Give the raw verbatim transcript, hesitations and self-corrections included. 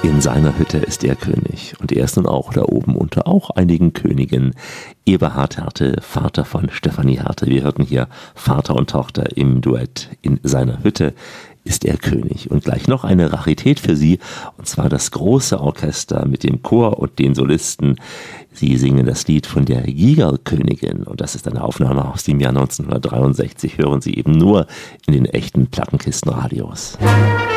In seiner Hütte ist er König und er ist nun auch da oben unter auch einigen Königen. Eberhard Härte, Vater von Stefanie Härte. Wir hörten hier Vater und Tochter im Duett. In seiner Hütte ist er König. Und gleich noch eine Rarität für Sie, und zwar das große Orchester mit dem Chor und den Solisten. Sie singen das Lied von der Gigerkönigin und das ist eine Aufnahme aus dem Jahr neunzehnhundertdreiundsechzig. Hören Sie eben nur in den echten Plattenkistenradios. Musik